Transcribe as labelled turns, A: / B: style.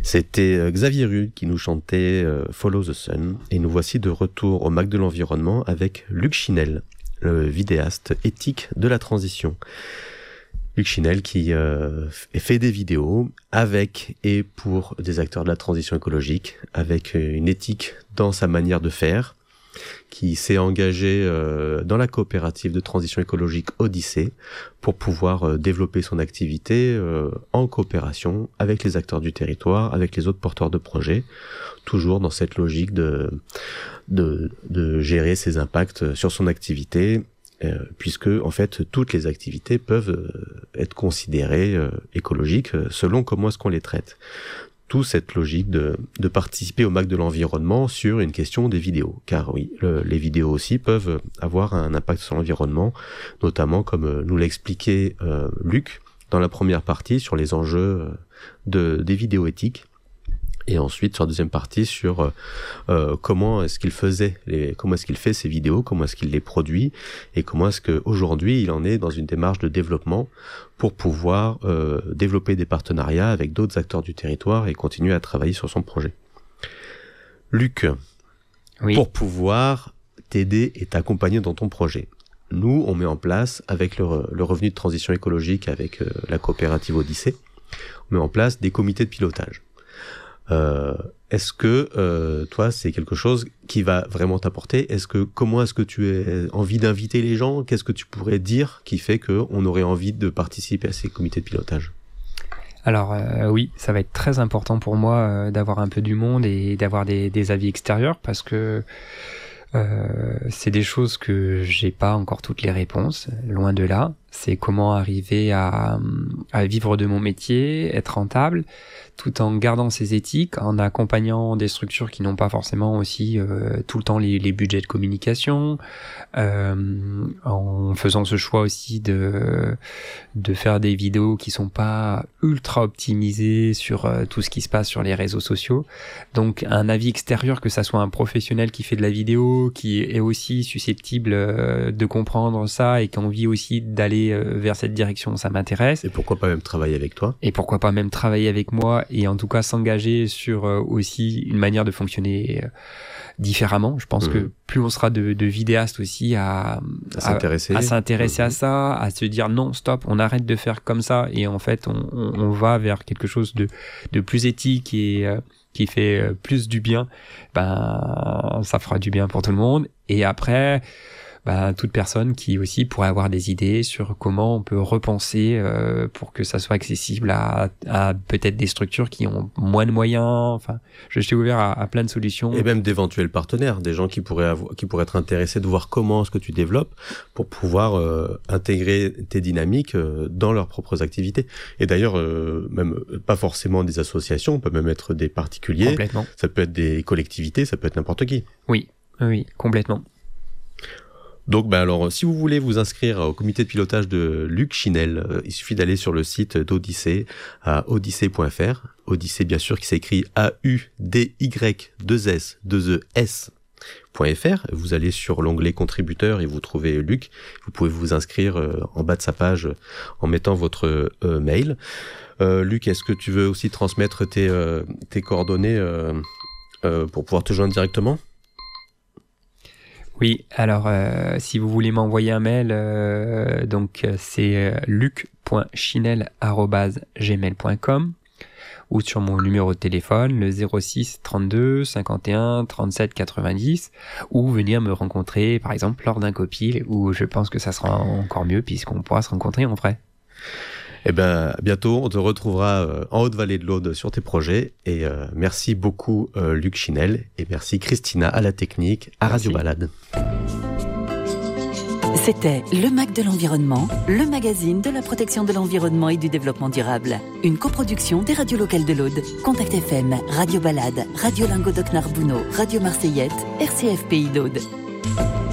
A: C'était Xavier Rude qui nous chantait Follow the Sun. Et nous voici de retour au Mac de l'Environnement avec Luc Chinel, le vidéaste éthique de la transition. Luc Chinel qui fait des vidéos avec et pour des acteurs de la transition écologique, avec une éthique dans sa manière de faire, qui s'est engagé dans la coopérative de transition écologique Odyssée pour pouvoir développer son activité en coopération avec les acteurs du territoire, avec les autres porteurs de projets, toujours dans cette logique de gérer ses impacts sur son activité, puisque en fait toutes les activités peuvent être considérées écologiques selon comment est-ce qu'on les traite. Tout cette logique de participer au Mac de l'Environnement sur une question des vidéos. Car oui, les vidéos aussi peuvent avoir un impact sur l'environnement, notamment comme nous l'a expliqué Luc dans la première partie sur les enjeux des vidéos éthiques. Et ensuite, sur la deuxième partie, sur comment est-ce qu'il fait ces vidéos, comment est-ce qu'il les produit, et comment est-ce qu'aujourd'hui, il en est dans une démarche de développement pour pouvoir développer des partenariats avec d'autres acteurs du territoire et continuer à travailler sur son projet. Luc, oui. Pour pouvoir t'aider et t'accompagner dans ton projet, nous, on met en place, avec le revenu de transition écologique, avec la coopérative Odyssée, on met en place des comités de pilotage. Est-ce que toi c'est quelque chose qui va vraiment t'apporter? Comment est-ce que tu as envie d'inviter les gens? Qu'est-ce que tu pourrais dire qui fait qu'on aurait envie de participer à ces comités de pilotage?
B: Alors oui, ça va être très important pour moi d'avoir un peu du monde et d'avoir des avis extérieurs, parce que c'est des choses que j'ai pas encore toutes les réponses, loin de là. C'est comment arriver à vivre de mon métier, être rentable, tout en gardant ses éthiques, en accompagnant des structures qui n'ont pas forcément aussi tout le temps les budgets de communication, en faisant ce choix aussi de faire des vidéos qui sont pas ultra optimisées sur tout ce qui se passe sur les réseaux sociaux. Donc un avis extérieur, que ça soit un professionnel qui fait de la vidéo, qui est aussi susceptible de comprendre ça et qui a envie aussi d'aller vers cette direction, ça m'intéresse.
A: Et pourquoi pas même travailler avec toi?
B: Et pourquoi pas même travailler avec moi, et en tout cas s'engager sur aussi une manière de fonctionner différemment. Je pense que plus on sera de vidéastes aussi à s'intéresser à ça, à se dire non, stop, on arrête de faire comme ça, et en fait on va vers quelque chose de plus éthique et qui fait plus du bien, ça fera du bien pour tout le monde. Et après, toute personne qui aussi pourrait avoir des idées sur comment on peut repenser pour que ça soit accessible à peut-être des structures qui ont moins de moyens. Enfin, je suis ouvert à plein de solutions.
A: Et même d'éventuels partenaires, des gens qui pourraient être intéressés de voir comment est-ce que tu développes pour pouvoir intégrer tes dynamiques dans leurs propres activités. Et d'ailleurs, même pas forcément des associations, on peut même être des particuliers.
B: Complètement.
A: Ça peut être des collectivités, ça peut être n'importe qui.
B: Oui, complètement.
A: Donc, alors, si vous voulez vous inscrire au comité de pilotage de Luc Chinel, il suffit d'aller sur le site d'Odyssée à odyssée.fr. Odyssée, bien sûr, qui s'écrit AUDY2S2ES.fr. Vous allez sur l'onglet contributeur et vous trouvez Luc. Vous pouvez vous inscrire en bas de sa page en mettant votre mail. Luc, est-ce que tu veux aussi transmettre tes coordonnées pour pouvoir te joindre directement ?
B: Oui, alors si vous voulez m'envoyer un mail, c'est luc.chinel@gmail.com ou sur mon numéro de téléphone, le 06 32 51 37 90, ou venir me rencontrer par exemple lors d'un copil, où je pense que ça sera encore mieux puisqu'on pourra se rencontrer en vrai.
A: Eh bien, bientôt, on te retrouvera en Haute-Vallée de l'Aude sur tes projets. Et merci beaucoup, Luc Chinel. Et merci, Christina, à la technique, à Radio Balade.
C: C'était Le Mac de l'Environnement, le magazine de la protection de l'environnement et du développement durable. Une coproduction des radios locales de l'Aude, Contact FM, Radio Balade, Radio Languedoc-Narbonneau, Radio Marseillette, RCF Pays d'Aude.